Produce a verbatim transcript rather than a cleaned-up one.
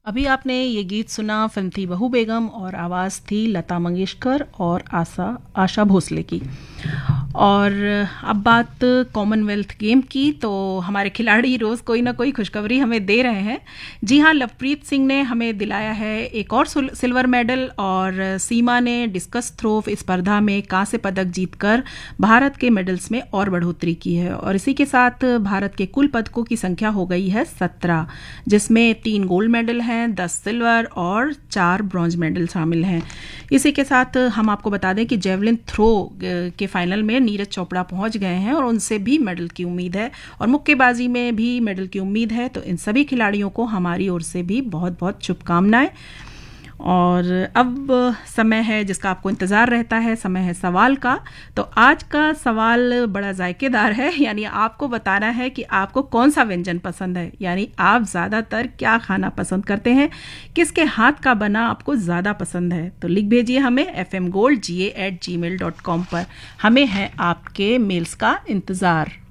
अभी आपने ये गीत सुना, फिल्म थी बहू बेगम और आवाज़ थी लता मंगेशकर और आशा आशा भोसले की। और अब बात कॉमनवेल्थ गेम की, तो हमारे खिलाड़ी रोज़ कोई ना कोई खुशखबरी हमें दे रहे हैं। जी हाँ, लवप्रीत सिंह ने हमें दिलाया है एक और सिल्वर मेडल, और सीमा ने डिस्कस थ्रो स्पर्धा में कांस्य पदक जीतकर भारत के मेडल्स में और बढ़ोतरी की है। और इसी के साथ भारत के कुल पदकों की संख्या हो गई है सत्रह, जिसमें तीन गोल्ड मेडल हैं, दस सिल्वर और चार ब्रॉन्ज मेडल शामिल हैं। इसी के साथ हम आपको बता दें कि जेवलिन थ्रो के फाइनल में नीरज चोपड़ा पहुंच गए हैं और उनसे भी मेडल की उम्मीद है, और मुक्केबाजी में भी मेडल की उम्मीद है। तो इन सभी खिलाड़ियों को हमारी ओर से भी बहुत बहुत शुभकामनाएं। और अब समय है जिसका आपको इंतज़ार रहता है, समय है सवाल का। तो आज का सवाल बड़ा जायकेदार है, यानी आपको बताना है कि आपको कौन सा व्यंजन पसंद है, यानी आप ज़्यादातर क्या खाना पसंद करते हैं, किसके हाथ का बना आपको ज़्यादा पसंद है। तो लिख भेजिए हमें एफ एम गोल्ड जी ए एट जी मेल डॉट कॉम पर। हमें है आपके मेल्स का इंतज़ार।